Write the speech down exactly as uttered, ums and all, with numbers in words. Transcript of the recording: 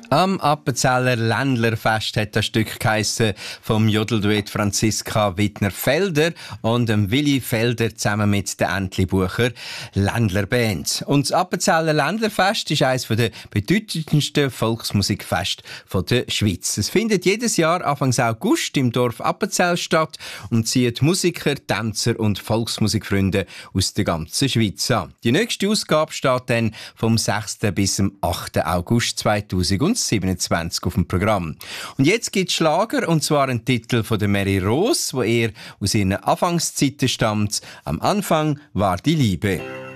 Am Appenzeller Ländlerfest hat das Stück geheissen vom Jodelduett Franziska Wittner-Felder und dem Willi Felder zusammen mit der Entli Bucher Ländlerband. Und das Appenzeller Ländlerfest ist eines der bedeutendsten Volksmusikfeste der Schweiz. Es findet jedes Jahr Anfang August im Dorf Appenzell statt und zieht Musiker, Tänzer und Volksmusikfreunde aus der ganzen Schweiz an. Die nächste Ausgabe steht dann vom sechsten bis zum achten August zweitausendsiebenundzwanzig auf dem Programm. Und jetzt gibt es Schlager, und zwar einen Titel von der Mary Rose, wo er aus ihren Anfangszeiten stammt. Am Anfang war die Liebe.